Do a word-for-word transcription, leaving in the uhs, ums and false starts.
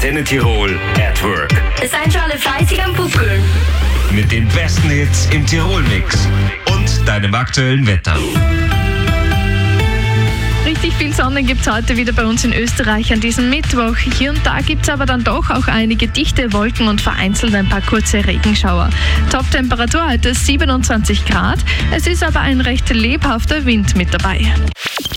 Antenne Tirol at Work. Seid schon alle fleißig am Pupkeln. Mit den besten Hits im Tirol-Mix und deinem aktuellen Wetter. Richtig viel Sonne gibt es heute wieder bei uns in Österreich an diesem Mittwoch. Hier und da gibt es aber dann doch auch einige dichte Wolken und vereinzelt ein paar kurze Regenschauer. Top-Temperatur heute siebenundzwanzig Grad. Es ist aber ein recht lebhafter Wind mit dabei.